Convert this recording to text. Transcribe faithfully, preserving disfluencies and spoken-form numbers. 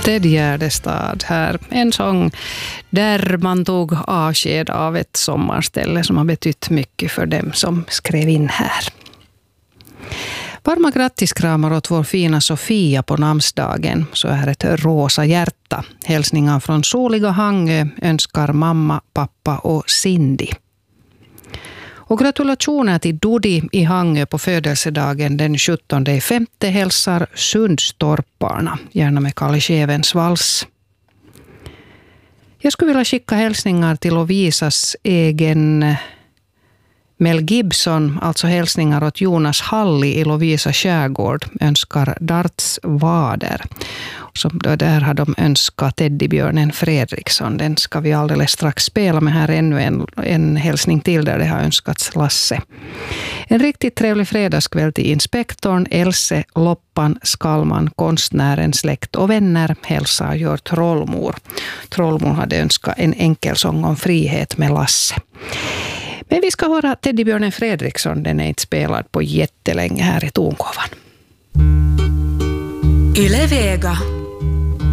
Ted Gärdestad här. En sång där man tog avsked av ett sommarställe som har betytt mycket för dem som skrev in här. Varma grattiskramar åt vår fina Sofia på namnsdagen. Så är ett rosa hjärta. Hälsningar från soliga Hangö önskar mamma, pappa och Cindy. Och gratulationer till Dodi i Hangö på födelsedagen den sjuttonde femte hälsar Sundstorparna, gärna med Kalle Schevens vals. Jag skulle vilja skicka hälsningar till Lovisas egen Mel Gibson, alltså hälsningar åt Jonas Halli i Lovisa skärgård, önskar Darts Vader. Så där har de önskat Teddybjörnen Fredriksson. Den ska vi alldeles strax spela med här ännu en, en hälsning till där det har önskats Lasse. En riktigt trevlig fredagskväll till inspektorn, Else, Loppan, Skalman, konstnären, släkt och vänner hälsar gör Trollmor. Trollmor hade önskat en enkel sång om frihet med Lasse. Men vi ska höra Teddybjörnen Fredriksson, den är inte spelad på jättelänge här i tonkovan. Yle Vega.